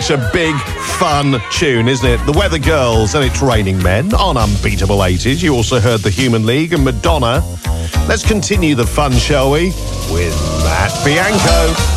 such a big, fun tune, isn't it? The Weather Girls and It's Raining Men on Unbeatable 80s. You also heard The Human League and Madonna. Let's continue the fun, shall we, with Matt Bianco.